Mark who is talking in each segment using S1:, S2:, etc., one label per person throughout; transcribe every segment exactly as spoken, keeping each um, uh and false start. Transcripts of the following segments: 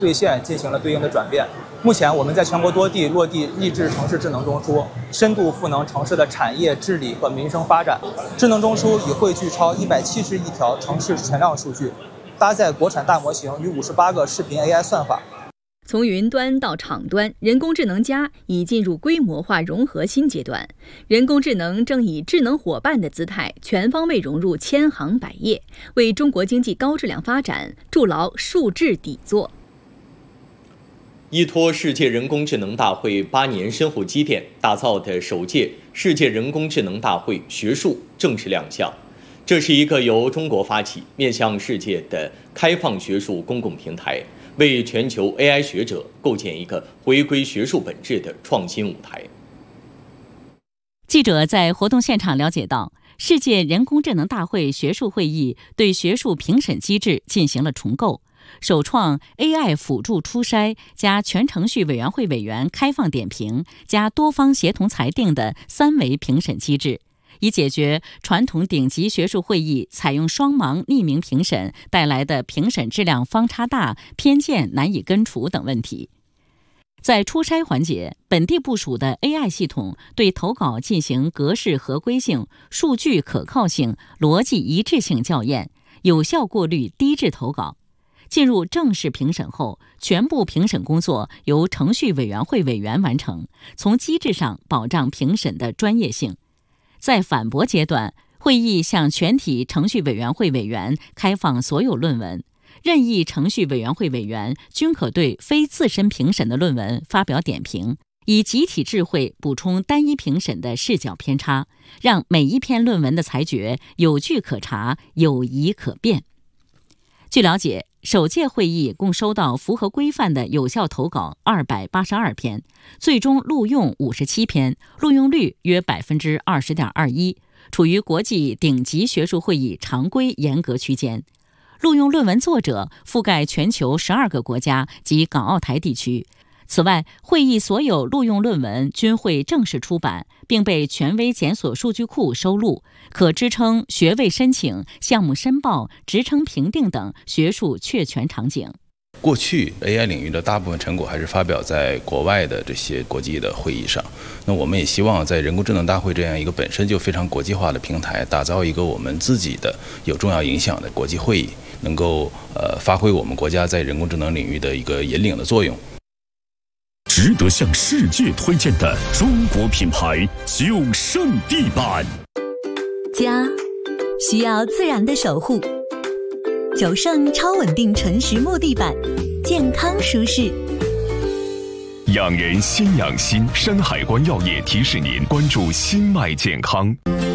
S1: 兑现进行了对应的转变。目前我们在全国多地落地励志城市智能中枢，深度赋能城市的产业治理和民生发展。智能中枢已汇聚超一百七十亿条城市全量数据，搭载国产大模型与五十八个视频 A I 算法。
S2: 从云端到厂端，人工智能加已进入规模化融合新阶段。人工智能正以智能伙伴的姿态，全方位融入千行百业，为中国经济高质量发展筑牢数智底座。
S3: 依托世界人工智能大会八年深厚积淀，打造的首届世界人工智能大会学术正式亮相。这是一个由中国发起、面向世界的开放学术公共平台，为全球 A I 学者构建一个回归学术本质的创新舞台。
S4: 记者在活动现场了解到，世界人工智能大会学术会议对学术评审机制进行了重构，首创 A I 辅助初筛加全程序委员会委员开放点评加多方协同裁定的三维评审机制，以解决传统顶级学术会议采用双盲匿名评审带来的评审质量方差大、偏见难以根除等问题。在初筛环节，本地部署的 A I 系统对投稿进行格式合规性、数据可靠性、逻辑一致性校验，有效过滤低质投稿。进入正式评审后，全部评审工作由程序委员会委员完成，从机制上保障评审的专业性。在反驳阶段，会议向全体程序委员会委员开放所有论文，任意程序委员会委员均可对非自身评审的论文发表点评，以集体智慧补充单一评审的视角偏差，让每一篇论文的裁决有据可查、有疑可辨。据了解，首届会议共收到符合规范的有效投稿二百八十二篇，最终录用五十七篇，录用率约百分之二十点二一，处于国际顶级学术会议常规严格区间。录用论文作者覆盖全球十二个国家及港澳台地区。此外，会议所有录用论文均会正式出版，并被权威检索数据库收录，可支撑学位申请、项目申报、职称评定等学术确权场景。
S5: 过去 A I 领域的大部分成果还是发表在国外的这些国际的会议上，那我们也希望在人工智能大会这样一个本身就非常国际化的平台，打造一个我们自己的有重要影响的国际会议，能够呃发挥我们国家在人工智能领域的一个引领的作用。
S6: 值得向世界推荐的中国品牌九胜地板。
S7: 家需要自然的守护，九胜超稳定纯实木地板，健康舒适。
S6: 养人先养心，山海关药业提示您关注心脉健康。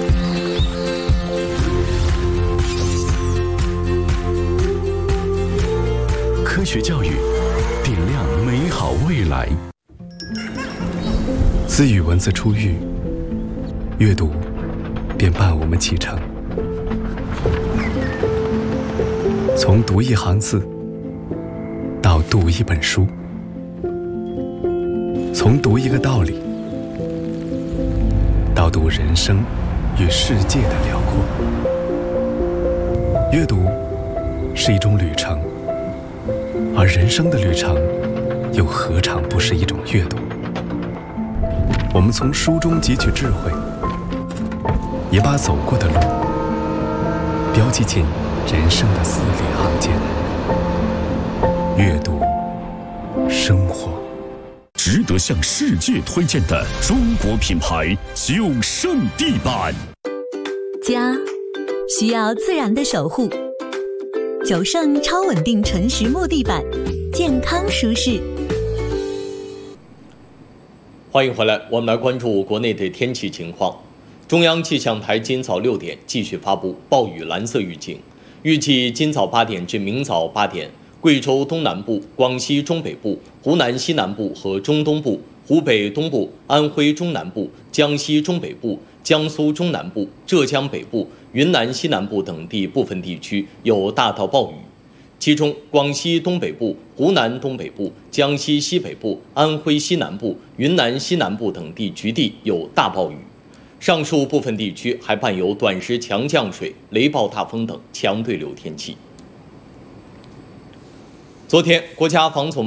S6: 科学教育，点亮美好未来。
S8: 自语文字初遇，阅读便伴我们启程。从读一行字到读一本书，从读一个道理到读人生与世界的辽阔。阅读是一种旅程，而人生的旅程又何尝不是一种阅读？我们从书中汲取智慧，也把走过的路标记进人生的字里行间。阅读，生活。
S6: 值得向世界推荐的中国品牌九胜地板。
S7: 家需要自然的守护，九胜超稳定纯实木地板，健康舒适。
S3: 欢迎回来，我们来关注国内的天气情况。中央气象台今早六点继续发布暴雨蓝色预警，预计今早八点至明早八点，贵州东南部、广西中北部、湖南西南部和中东部、湖北东部、安徽中南部、江西中北部、江苏中南部、浙江北部、云南西南部等地部分地区有大到暴雨。其中，广西东北部、湖南东北部、江西西北部、安徽西南部、云南西南部等地局地有大暴雨。上述部分地区还伴有短时强降水、雷暴大风等强对流天气。 昨天，国家防总